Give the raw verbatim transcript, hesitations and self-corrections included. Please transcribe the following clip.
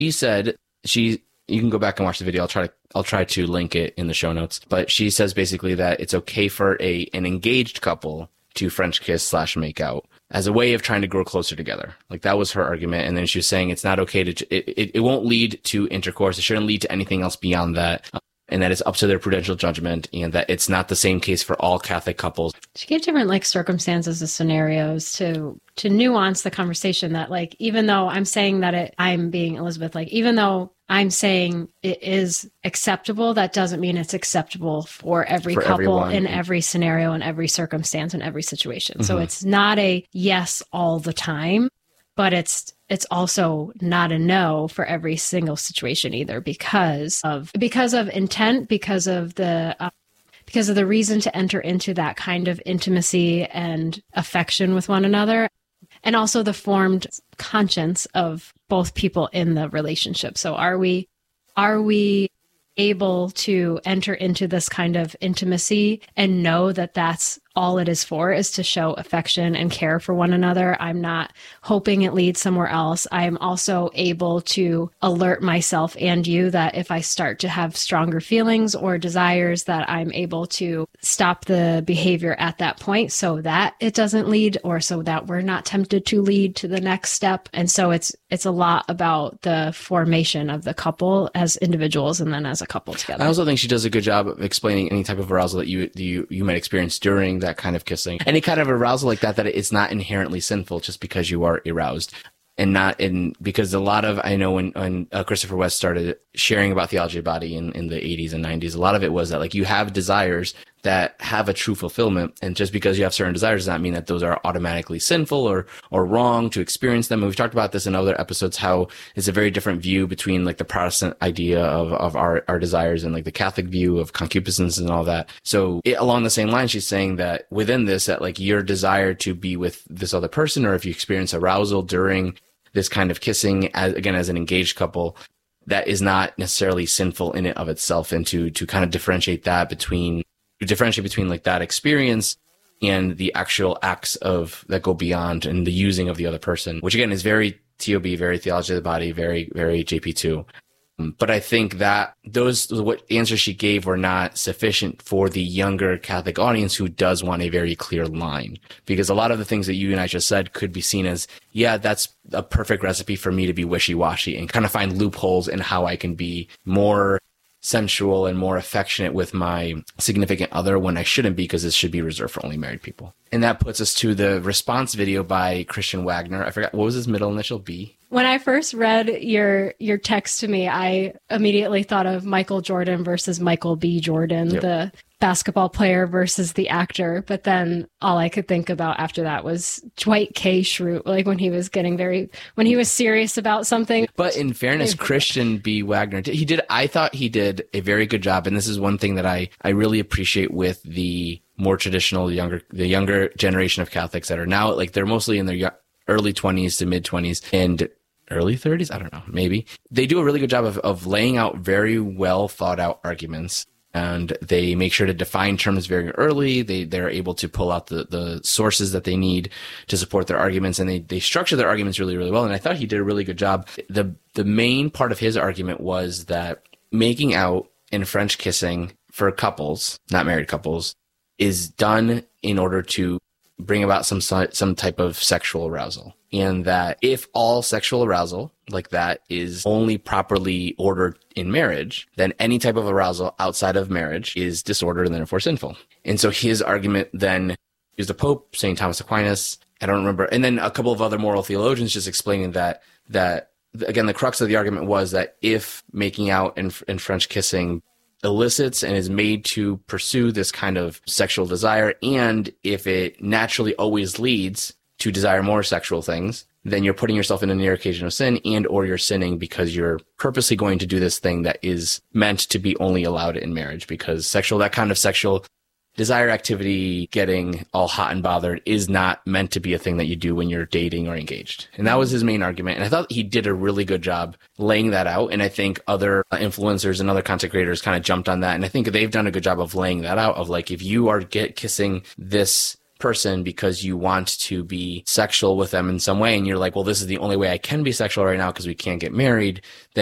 He said she, you can go back and watch the video. I'll try to, I'll try to link it in the show notes. But she says basically that it's okay for a an engaged couple to French kiss slash make out as a way of trying to grow closer together. Like that was her argument. And then she was saying it's not okay to, it, it, it won't lead to intercourse. It shouldn't lead to anything else beyond that. And that it's up to their prudential judgment, and that it's not the same case for all Catholic couples. She gave different like circumstances and scenarios to to nuance the conversation, that like, even though I'm saying that it, I'm being Elizabeth, like, even though I'm saying it is acceptable, that doesn't mean it's acceptable for every For couple everyone. in every scenario, in every circumstance, in every situation. Mm-hmm. So it's not a yes all the time, but it's it's also not a no for every single situation either, because of because of intent, because of the uh, because of the reason to enter into that kind of intimacy and affection with one another, and also the formed conscience of both people in the relationship. So are we are we able to enter into this kind of intimacy and know that that's all it is for, is to show affection and care for one another? I'm not hoping it leads somewhere else. I am also able to alert myself and you that if I start to have stronger feelings or desires, that I'm able to stop the behavior at that point so that it doesn't lead, or so that we're not tempted to lead to the next step. And so it's it's a lot about the formation of the couple as individuals and then as a couple together. I also think she does a good job of explaining any type of arousal that you you you might experience during that kind of kissing. Any kind of arousal like that, that it's not inherently sinful just because you are aroused. And not in, because a lot of, I know when, when uh, Christopher West started sharing about theology of body in, in the eighties and nineties, a lot of it was that like you have desires that have a true fulfillment. And just because you have certain desires does not mean that those are automatically sinful or, or wrong to experience them. And we've talked about this in other episodes, how it's a very different view between like the Protestant idea of, of our, our desires and like the Catholic view of concupiscence and all that. So it, along the same line, she's saying that within this, that like your desire to be with this other person, or if you experience arousal during this kind of kissing, as, again, as an engaged couple, that is not necessarily sinful in and of itself. And to, to kind of differentiate that between, to differentiate between like that experience and the actual acts of that go beyond and the using of the other person, which again is very T O B, very theology of the body, very, very J P two. But I think that those, what answers she gave were not sufficient for the younger Catholic audience who does want a very clear line. Because a lot of the things that you and I just said could be seen as, yeah, that's a perfect recipe for me to be wishy-washy and kind of find loopholes in how I can be more sensual and more affectionate with my significant other when I shouldn't be, because this should be reserved for only married people. And that puts us to the response video by Christian Wagner. I forgot, what was his middle initial? B? When I first read your your text to me, I immediately thought of Michael Jordan versus Michael B. Jordan, yep. The basketball player versus the actor. But then all I could think about after that was Dwight K. Schrute, like when he was getting very, when he was serious about something. But in fairness, Christian B. Wagner, he did, I thought he did a very good job. And this is one thing that I, I really appreciate with the more traditional younger, the younger generation of Catholics that are now, like they're mostly in their early twenties to mid twenties and early thirties. I don't know, maybe. They do a really good job of, of laying out very well thought out arguments. And they make sure to define terms very early. They, they're able to pull out the, the sources that they need to support their arguments. And they, they structure their arguments really, really well. And I thought he did a really good job. The, the main part of his argument was that making out and French kissing for couples, not married couples, is done in order to bring about some, some type of sexual arousal. And that if all sexual arousal like that is only properly ordered in marriage, then any type of arousal outside of marriage is disordered and therefore sinful. And so his argument then is the Pope, Saint Thomas Aquinas, I don't remember, and then a couple of other moral theologians just explaining that, that again, the crux of the argument was that if making out and, and French kissing elicits and is made to pursue this kind of sexual desire, and if it naturally always leads to desire more sexual things, then you're putting yourself in a near occasion of sin, and or you're sinning because you're purposely going to do this thing that is meant to be only allowed in marriage, because sexual, that kind of sexual desire activity, getting all hot and bothered, is not meant to be a thing that you do when you're dating or engaged. And that was his main argument. And I thought he did a really good job laying that out. And I think other influencers and other content creators kind of jumped on that. And I think they've done a good job of laying that out, of like, if you are get kissing this person because you want to be sexual with them in some way, and you're like, well, this is the only way I can be sexual right now because we can't get married, then